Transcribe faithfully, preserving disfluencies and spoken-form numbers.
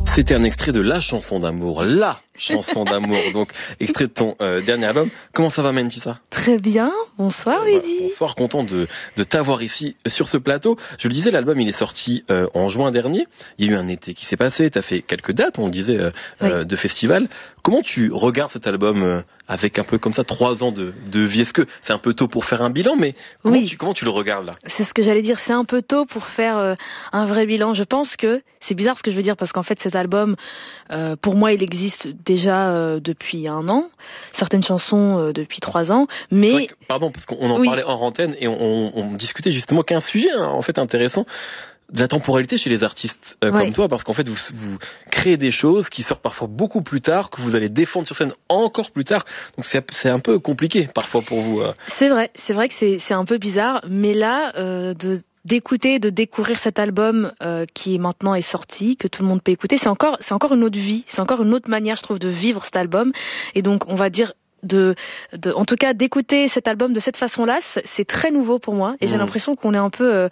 C'était un extrait de la chanson d'amour, la chanson d'amour, donc extrait de ton euh, dernier album. Comment ça va, Mentissa ? Très bien, bonsoir Euh, bah, Mehdi. bonsoir, content de, de t'avoir ici sur ce plateau. Je le disais, l'album il est sorti euh, en juin dernier. Il y a eu un été qui s'est passé, tu as fait quelques dates, on le disait, euh, Oui. euh, de festivals. Comment tu regardes cet album euh, avec un peu comme ça trois ans de, de vie ? Est-ce que c'est un peu tôt pour faire un bilan, mais comment, Oui. tu, comment tu le regardes là ? C'est ce que j'allais dire, c'est un peu tôt pour faire euh, un vrai bilan. Je pense que, c'est bizarre ce que je veux dire, parce qu'en fait cet album, euh, pour moi il existe déjà euh, depuis un an, certaines chansons euh, depuis trois ans, C'est mais... vrai que- pardon, parce qu'on en Oui. parlait en antenne et on, on, on discutait justement qu'un sujet hein, en fait intéressant de la temporalité chez les artistes euh, Ouais. comme toi, parce qu'en fait vous, vous créez des choses qui sortent parfois beaucoup plus tard, que vous allez défendre sur scène encore plus tard, donc c'est, c'est un peu compliqué parfois pour vous. Euh. C'est vrai, c'est vrai que c'est, c'est un peu bizarre, mais là, euh, de d'écouter, de découvrir cet album euh, qui maintenant est sorti, que tout le monde peut écouter, c'est encore, c'est encore une autre vie, c'est encore une autre manière, je trouve, de vivre cet album. Et donc, on va dire, de, de, en tout cas, d'écouter cet album de cette façon-là, c'est, c'est très nouveau pour moi. Et j'ai Mmh. l'impression qu'on est un peu, euh,